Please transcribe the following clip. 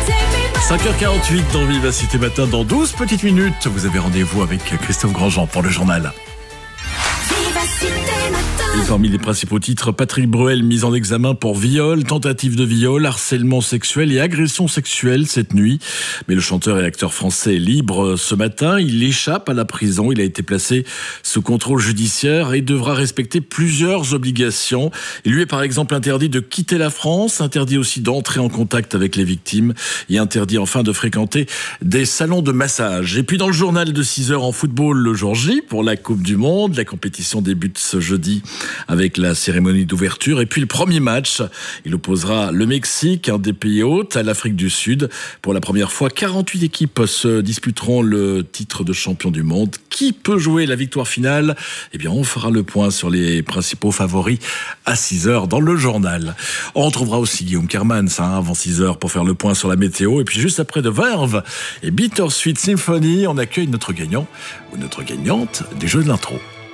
5h48 dans Vivacité Matin. Dans 12 petites minutes, vous avez rendez-vous avec Christophe Grandjean pour le journal. Et parmi les principaux titres, Patrick Bruel mis en examen pour viol, tentative de viol, harcèlement sexuel et agression sexuelle cette nuit. Mais le chanteur et acteur français est libre ce matin. Il échappe à la prison. Il a été placé sous contrôle judiciaire et devra respecter plusieurs obligations. Il lui est par exemple interdit de quitter la France, interdit aussi d'entrer en contact avec les victimes et interdit enfin de fréquenter des salons de massage. Et puis dans le journal de 6h en football le jour J pour la Coupe du Monde, la compétition débute ce jeudi avec la cérémonie d'ouverture. Et puis le premier match, il opposera le Mexique, un des pays hôtes, à l'Afrique du Sud. Pour la première fois, 48 équipes se disputeront le titre de champion du monde. Qui peut jouer la victoire finale ? Eh bien, on fera le point sur les principaux favoris à 6h dans le journal. On retrouvera aussi Guillaume Kermans avant 6h pour faire le point sur la météo. Et puis juste après de Verve et Bittersweet Symphony, on accueille notre gagnant ou notre gagnante des Jeux de l'intro.